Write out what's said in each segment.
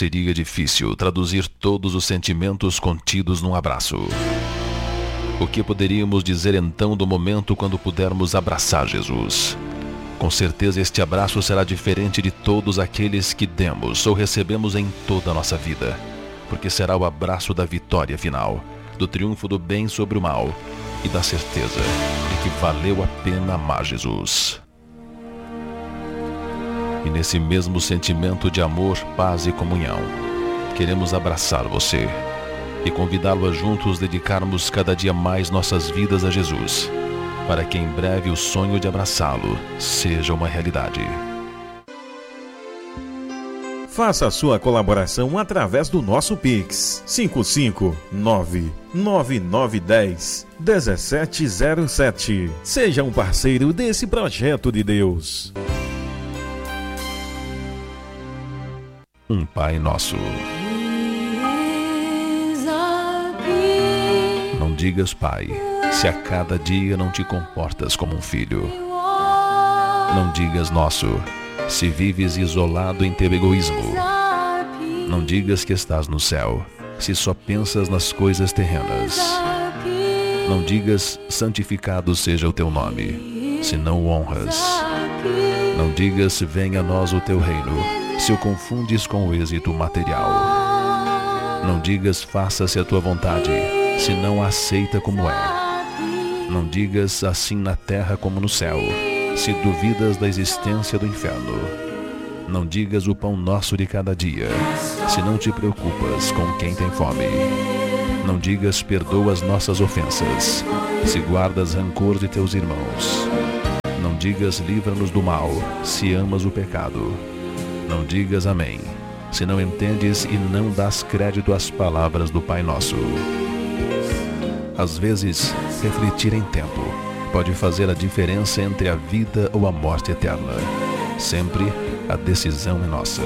seria difícil traduzir todos os sentimentos contidos num abraço. O que poderíamos dizer então do momento quando pudermos abraçar Jesus? Com certeza este abraço será diferente de todos aqueles que demos ou recebemos em toda a nossa vida, porque será o abraço da vitória final, do triunfo do bem sobre o mal e da certeza de que valeu a pena amar Jesus. E nesse mesmo sentimento de amor, paz e comunhão, queremos abraçar você e convidá-lo a juntos dedicarmos cada dia mais nossas vidas a Jesus, para que em breve o sonho de abraçá-lo seja uma realidade. Faça a sua colaboração através do nosso Pix 55999101707. Seja um parceiro desse projeto de Deus. Um Pai Nosso. Não digas Pai, se a cada dia não te comportas como um filho. Não digas Nosso, se vives isolado em teu egoísmo. Não digas que estás no céu, se só pensas nas coisas terrenas. Não digas santificado seja o teu nome, se não o honras. Não digas venha a nós o teu reino, se o confundes com o êxito material. Não digas faça-se a tua vontade, se não a aceita como é. Não digas assim na terra como no céu, se duvidas da existência do inferno. Não digas o pão nosso de cada dia, se não te preocupas com quem tem fome. Não digas perdoa as nossas ofensas, se guardas rancor de teus irmãos. Não digas livra-nos do mal, se amas o pecado. Não digas amém, se não entendes e não dás crédito às palavras do Pai Nosso. Às vezes, refletir em tempo pode fazer a diferença entre a vida ou a morte eterna. Sempre a decisão é nossa.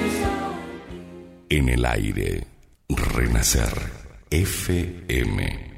En el aire, Renacer FM.